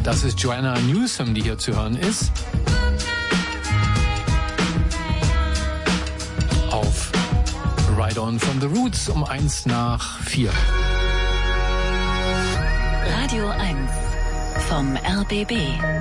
Das ist Joanna Newsom, die hier zu hören ist. Auf Ride On from the Roots um 1:04. Radio 1 vom RBB.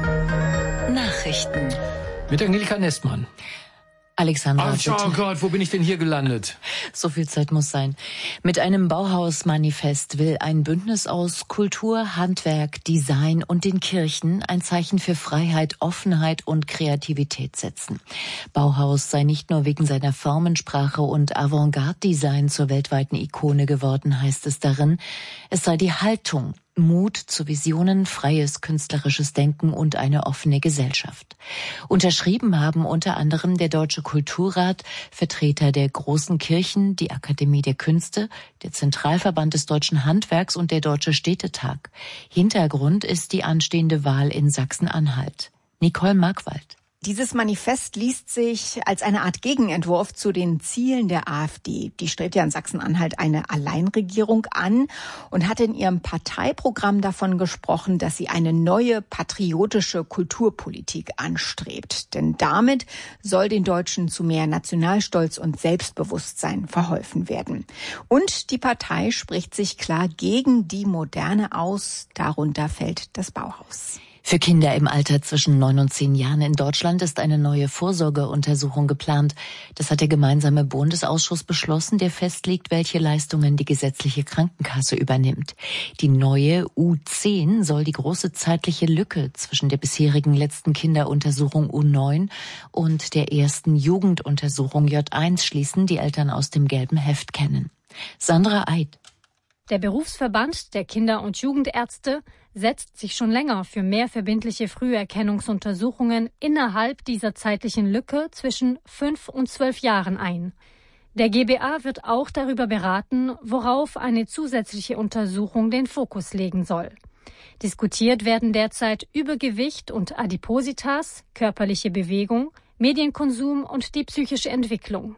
Nachrichten. Mit Angelika Nestmann. Alexandra, oh Gott, wo bin ich denn hier gelandet? So viel Zeit muss sein. Mit einem Bauhaus-Manifest will ein Bündnis aus Kultur, Handwerk, Design und den Kirchen ein Zeichen für Freiheit, Offenheit und Kreativität setzen. Bauhaus sei nicht nur wegen seiner Formensprache und Avantgarde-Design zur weltweiten Ikone geworden, heißt es darin. Es sei die Haltung, Mut zu Visionen, freies künstlerisches Denken und eine offene Gesellschaft. Unterschrieben haben unter anderem der Deutsche Kulturrat, Vertreter der großen Kirchen, die Akademie der Künste, der Zentralverband des Deutschen Handwerks und der Deutsche Städtetag. Hintergrund ist die anstehende Wahl in Sachsen-Anhalt. Nicole Markwald. Dieses Manifest liest sich als eine Art Gegenentwurf zu den Zielen der AfD. Die strebt ja in Sachsen-Anhalt eine Alleinregierung an und hat in ihrem Parteiprogramm davon gesprochen, dass sie eine neue patriotische Kulturpolitik anstrebt. Denn damit soll den Deutschen zu mehr Nationalstolz und Selbstbewusstsein verholfen werden. Und die Partei spricht sich klar gegen die Moderne aus. Darunter fällt das Bauhaus. Für Kinder im Alter zwischen 9 und 10 Jahren in Deutschland ist eine neue Vorsorgeuntersuchung geplant. Das hat der gemeinsame Bundesausschuss beschlossen, der festlegt, welche Leistungen die gesetzliche Krankenkasse übernimmt. Die neue U10 soll die große zeitliche Lücke zwischen der bisherigen letzten Kinderuntersuchung U9 und der ersten Jugenduntersuchung J1 schließen, die Eltern aus dem gelben Heft kennen. Sandra Eid. Der Berufsverband der Kinder- und Jugendärzte setzt sich schon länger für mehr verbindliche Früherkennungsuntersuchungen innerhalb dieser zeitlichen Lücke zwischen 5 und 12 Jahren ein. Der GBA wird auch darüber beraten, worauf eine zusätzliche Untersuchung den Fokus legen soll. Diskutiert werden derzeit Übergewicht und Adipositas, körperliche Bewegung, Medienkonsum und die psychische Entwicklung.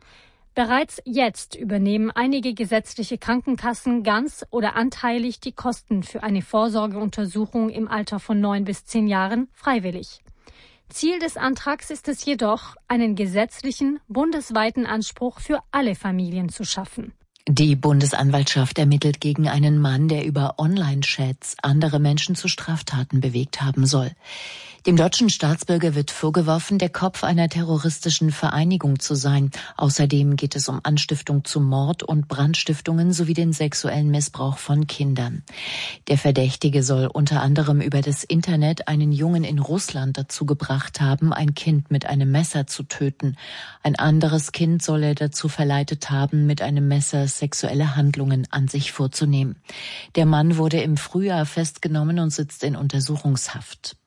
Bereits jetzt übernehmen einige gesetzliche Krankenkassen ganz oder anteilig die Kosten für eine Vorsorgeuntersuchung im Alter von 9 bis 10 Jahren freiwillig. Ziel des Antrags ist es jedoch, einen gesetzlichen, bundesweiten Anspruch für alle Familien zu schaffen. Die Bundesanwaltschaft ermittelt gegen einen Mann, der über Online-Chats andere Menschen zu Straftaten bewegt haben soll. Dem deutschen Staatsbürger wird vorgeworfen, der Kopf einer terroristischen Vereinigung zu sein. Außerdem geht es um Anstiftung zu Mord und Brandstiftungen sowie den sexuellen Missbrauch von Kindern. Der Verdächtige soll unter anderem über das Internet einen Jungen in Russland dazu gebracht haben, ein Kind mit einem Messer zu töten. Ein anderes Kind soll er dazu verleitet haben, mit einem Messer sexuelle Handlungen an sich vorzunehmen. Der Mann wurde im Frühjahr festgenommen und sitzt in Untersuchungshaft.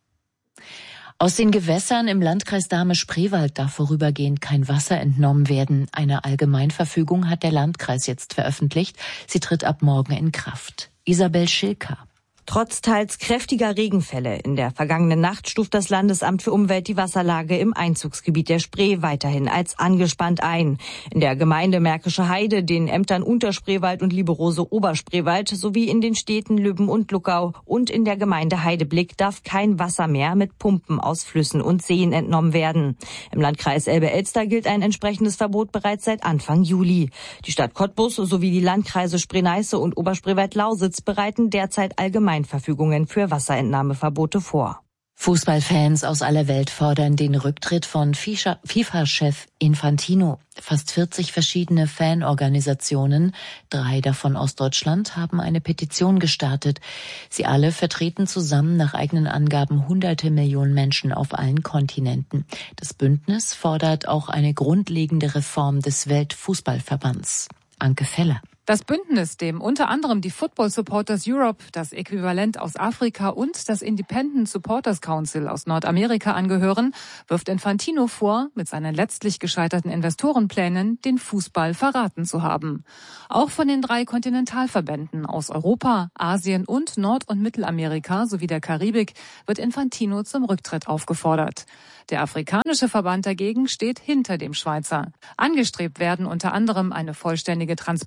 Aus den Gewässern im Landkreis Dahme-Spreewald darf vorübergehend kein Wasser entnommen werden. Eine Allgemeinverfügung hat der Landkreis jetzt veröffentlicht. Sie tritt ab morgen in Kraft. Isabel Schilker. Trotz teils kräftiger Regenfälle in der vergangenen Nacht stuft das Landesamt für Umwelt die Wasserlage im Einzugsgebiet der Spree weiterhin als angespannt ein. In der Gemeinde Märkische Heide, den Ämtern Unterspreewald und Lieberose Oberspreewald sowie in den Städten Lübben und Luckau und in der Gemeinde Heideblick darf kein Wasser mehr mit Pumpen aus Flüssen und Seen entnommen werden. Im Landkreis Elbe-Elster gilt ein entsprechendes Verbot bereits seit Anfang Juli. Die Stadt Cottbus sowie die Landkreise Spree-Neiße und Oberspreewald-Lausitz bereiten derzeit Allgemeinverfügungen für Wasserentnahmeverbote vor. Fußballfans aus aller Welt fordern den Rücktritt von FIFA-Chef Infantino. Fast 40 verschiedene Fanorganisationen, 3 davon aus Deutschland, haben eine Petition gestartet. Sie alle vertreten zusammen nach eigenen Angaben hunderte Millionen Menschen auf allen Kontinenten. Das Bündnis fordert auch eine grundlegende Reform des Weltfußballverbands. Anke Feller. Das Bündnis, dem unter anderem die Football Supporters Europe, das Äquivalent aus Afrika und das Independent Supporters Council aus Nordamerika angehören, wirft Infantino vor, mit seinen letztlich gescheiterten Investorenplänen den Fußball verraten zu haben. Auch von den 3 Kontinentalverbänden aus Europa, Asien und Nord- und Mittelamerika sowie der Karibik wird Infantino zum Rücktritt aufgefordert. Der afrikanische Verband dagegen steht hinter dem Schweizer. Angestrebt werden unter anderem eine vollständige Transparenz bei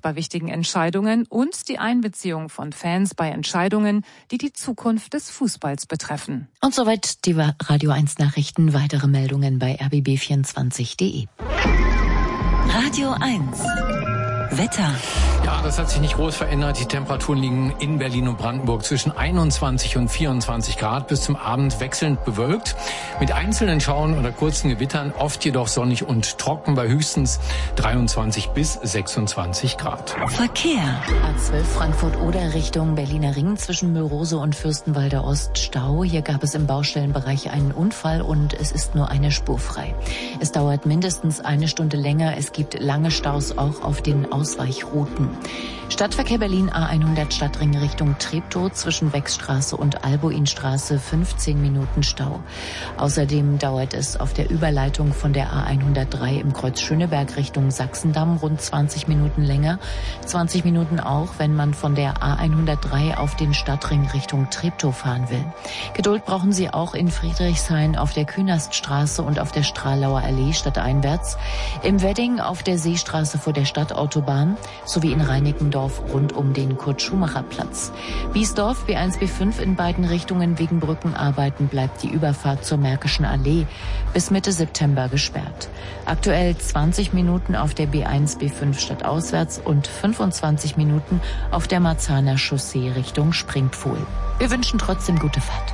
bei wichtigen Entscheidungen und die Einbeziehung von Fans bei Entscheidungen, die die Zukunft des Fußballs betreffen. Und soweit die Radio 1 Nachrichten. Weitere Meldungen bei rbb24.de. Radio 1. Wetter. Ja, das hat sich nicht groß verändert. Die Temperaturen liegen in Berlin und Brandenburg zwischen 21 und 24 Grad. Bis zum Abend wechselnd bewölkt. Mit einzelnen Schauern oder kurzen Gewittern. Oft jedoch sonnig und trocken bei höchstens 23 bis 26 Grad. Verkehr. A12 Frankfurt-Oder Richtung Berliner Ring zwischen Mülrose und Fürstenwalder Ost Stau. Hier gab es im Baustellenbereich einen Unfall und es ist nur eine Spur frei. Es dauert mindestens eine Stunde länger. Es gibt lange Staus auch auf den Ausweichrouten. Stadtverkehr Berlin A100 Stadtring Richtung Treptow zwischen Beckstraße und Albuinstraße 15 Minuten Stau. Außerdem dauert es auf der Überleitung von der A103 im Kreuz Schöneberg Richtung Sachsendamm rund 20 Minuten länger. 20 Minuten auch, wenn man von der A103 auf den Stadtring Richtung Treptow fahren will. Geduld brauchen Sie auch in Friedrichshain auf der Künaststraße und auf der Strahlauer Allee stadteinwärts, im Wedding auf der Seestraße vor der Stadtautobahn sowie in Reinickendorf rund um den Kurt-Schumacher-Platz. Biesdorf B1 B5 in beiden Richtungen wegen Brückenarbeiten bleibt die Überfahrt zur Märkischen Allee bis Mitte September gesperrt. Aktuell 20 Minuten auf der B1 B5 stadtauswärts und 25 Minuten auf der Marzahner Chaussee Richtung Springpfohl. Wir wünschen trotzdem gute Fahrt.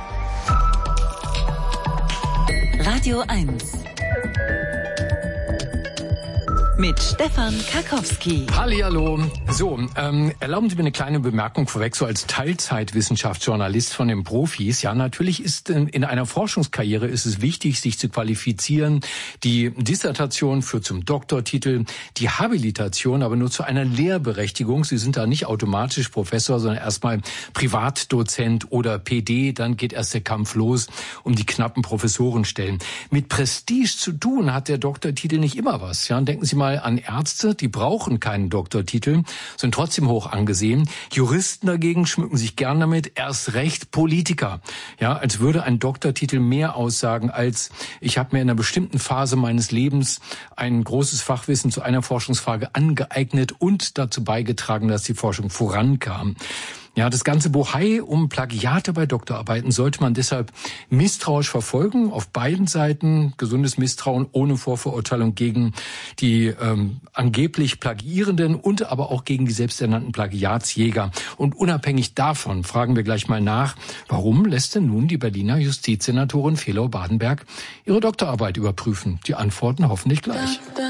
Radio 1. Mit Stefan Karkowski. Hallihallo. So, erlauben Sie mir eine kleine Bemerkung vorweg, so als Teilzeitwissenschaftsjournalist von den Profis. Ja, natürlich ist in einer Forschungskarriere ist es wichtig, sich zu qualifizieren. Die Dissertation führt zum Doktortitel, die Habilitation aber nur zu einer Lehrberechtigung. Sie sind da nicht automatisch Professor, sondern erstmal Privatdozent oder PD. Dann geht erst der Kampf los um die knappen Professorenstellen. Mit Prestige zu tun hat der Doktortitel nicht immer was. Ja, denken Sie mal an Ärzte, die brauchen keinen Doktortitel, sind trotzdem hoch angesehen. Juristen dagegen schmücken sich gern damit, erst recht Politiker. Ja, als würde ein Doktortitel mehr aussagen als, ich habe mir in einer bestimmten Phase meines Lebens ein großes Fachwissen zu einer Forschungsfrage angeeignet und dazu beigetragen, dass die Forschung vorankam. Ja, das ganze Bohai um Plagiate bei Doktorarbeiten sollte man deshalb misstrauisch verfolgen, auf beiden Seiten. Gesundes Misstrauen ohne Vorverurteilung gegen die angeblich Plagierenden und aber auch gegen die selbsternannten Plagiatsjäger. Und unabhängig davon fragen wir gleich mal nach, warum lässt denn nun die Berliner Justizsenatorin Felau-Badenberg ihre Doktorarbeit überprüfen? Die Antworten hoffentlich gleich.